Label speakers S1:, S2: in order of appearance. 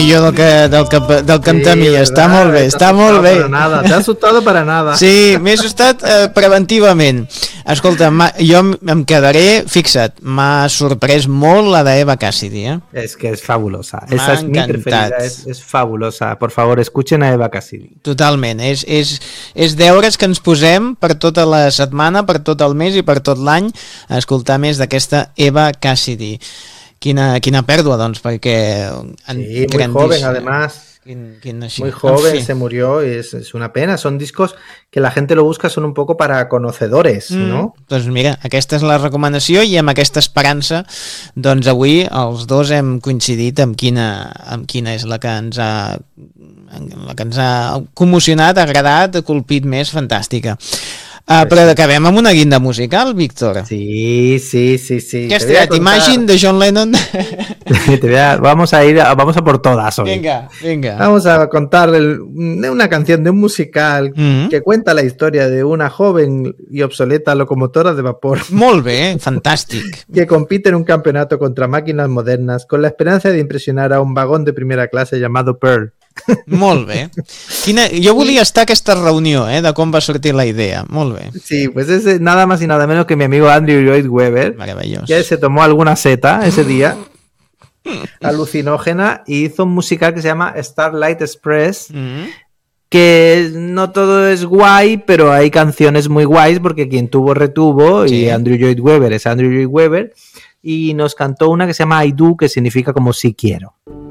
S1: millor del que em temia. Està molt bé, està molt bé.
S2: T'ha asustado para nada.
S1: Sí, m'he assustat preventivament. Escolta, jo em quedaré, fixa't, m'ha sorprès molt la d'Eva Cassidy,
S2: Es que es fabulosa. Esa es mi preferida, es fabulosa. Por favor, escuchen a Eva Cassidy.
S1: Totalment, és deures que ens posem per tota la setmana, per tot el mes i per tot l'any a escoltar més d'aquesta Eva Cassidy. Quina pèrdua, doncs, perquè...
S2: Sí, muy joven, además. Muy joven, se murió, es una pena. Son discos que la gente lo busca, son un poco para conocedores, ¿no?
S1: Doncs mira, aquesta és la recomanació i amb aquesta esperança, doncs avui els dos hem coincidit amb quina és la que ens ha commocionat, agradat, colpit més, fantàstica. Però acabem amb una guinda musical, Víctor.
S2: Sí.
S1: ¿Qué has traído? Imagine de John Lennon.
S2: Vamos a por todas hoy.
S1: Venga.
S2: Vamos a contar una canción de un musical que cuenta la historia de una joven y obsoleta locomotora de vapor.
S1: Molt bé, fantàstic.
S2: Que compite en un campeonato contra máquinas modernas con la esperanza de impresionar a un vagón de primera clase llamado Pearl.
S1: Molt bé. Jo volia estar a aquesta reunió, de com va sortir la idea. Molt bé.
S2: Sí, pues es nada más y nada menos que mi amigo Andrew Lloyd Webber, que se tomó alguna seta ese día alucinógena y hizo un musical que se llama Starlight Express, que no todo es guay, pero hay canciones muy guays porque quien tuvo retuvo, y Andrew Lloyd Webber es Andrew Lloyd Webber, y nos cantó una que se llama I Do, que significa como si quiero.